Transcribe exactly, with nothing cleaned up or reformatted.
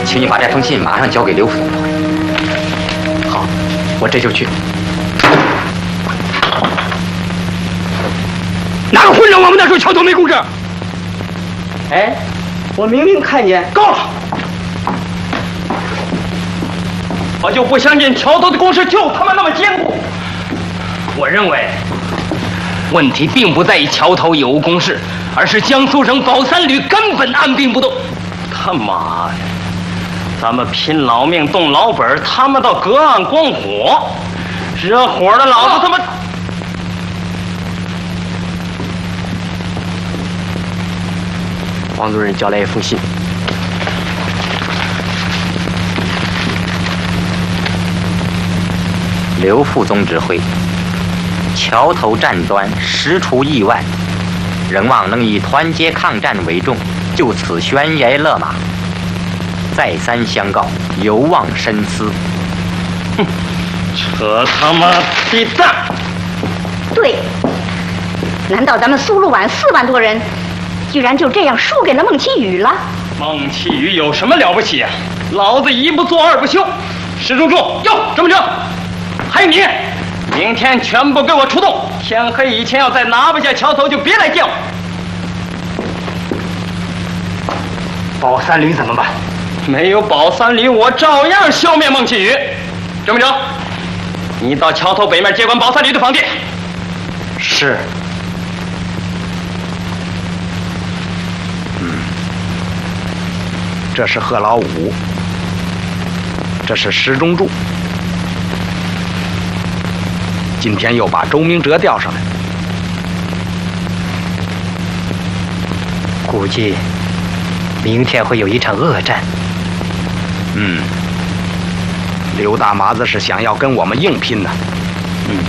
请你把这封信马上交给刘副总统。好，我这就去。哪个混账王八蛋说桥头没公事？ 哎，我明明看见。 够了！我就不相信桥头的工事就他妈那么坚固。我认为，问题并不在于桥头有无工事，而是江苏省保三旅根本按兵不动。他妈的，咱们拼老命动老本，他们到隔岸观火，惹火了老子他妈！ 王主任交来一封信。刘副总指挥，桥头战端实出意外，仍望能以团结抗战为重，就此悬崖勒马。再三相告，有望深思。 哼，扯他妈的蛋！ 对，难道咱们苏鲁皖四万多人，居然就这样输给了孟启宇了？ 孟启宇有什么了不起啊？老子一不做二不休。石中柱，哟，这么着，还有你，明天全部给我出动，天黑以前要再拿不下桥头，就别来见我。保三旅怎么办？没有保三旅，我照样消灭孟启宇。这么着，你到桥头北面接管保三旅的房地。 是。 嗯，这是贺老五，这是石中柱，今天又把周明哲调上来， 估计明天会有一场恶战。 嗯，刘大麻子是想要跟我们硬拼呢。